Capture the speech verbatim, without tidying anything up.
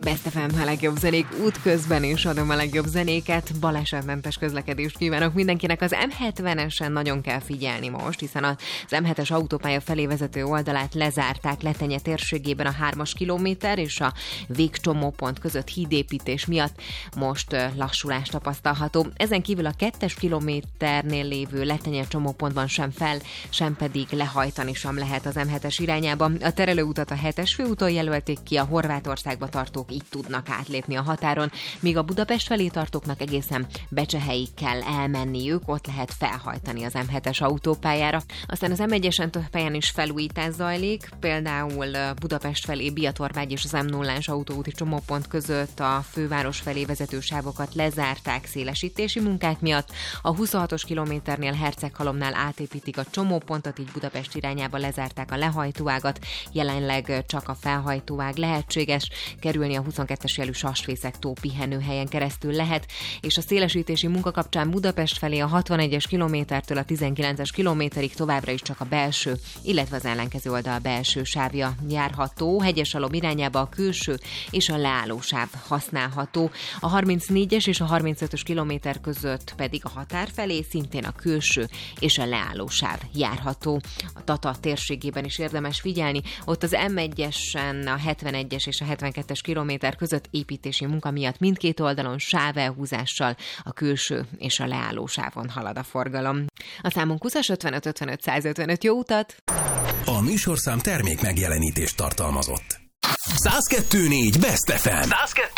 Best ef em, a legjobb zenék útközben is adom a legjobb zenéket. Balesetmentes közlekedést kívánok mindenkinek. Az em hetvenesen nagyon kell figyelni most, hiszen az em hetes autópálya felé vezető oldalát lezárták Letenye térségében a hármas kilométer és a végcsomópont között hídépítés miatt most lassulás tapasztalható. Ezen kívül a kettes kilométernél lévő Letenye csomópontban sem fel, sem pedig lehajtani sem lehet az em hetes irányába. A terelőutat a hetes főúton jelölték ki, a Horvátországba tartók így tudnak átlépni a határon, míg a Budapest felé tartóknak egészen Becsehelyig kell elmenniük, ott lehet felhajtani az em hetes autópályára. Aztán az em egyesen több helyen is felújítás zajlik, például Budapest felé Biatorvágy és az em nullás autóúti csomópont között a főváros felé vezető sávokat lezárták szélesítési munkák miatt. A huszonhatos kilométernél Herceghalomnál átépítik a csomópontot, így Budapest irányába lezárták a lehajtóágat, jelenleg csak a felhajtóág lehetséges, kerülni a huszonkettes jelű Sasfészek-tó pihenőhelyen keresztül lehet, és a szélesítési munka kapcsán Budapest felé a hatvanegyes kilométertől a tizenkilences kilométerig továbbra is csak a belső, illetve az ellenkező oldal belső sávja járható, Hegyesalom irányába a külső és a leálló sáv használható. A harmincnégyes és a harmincötös kilométer között pedig a határ felé szintén a külső és a leálló sáv járható. A Tata térségében is érdemes figyelni, ott az em egyesen a hetvenegyes és a hetvenkettes kilométer között építési munka miatt mindkét oldalon sávelhúzással a külső és a leálló sávon halad a forgalom. A számunk húszas ötvenöt ötvenöt százötvenöt, jó utat! A műsorszám termék megjelenítést tartalmazott. száz kettő négy Best ef em.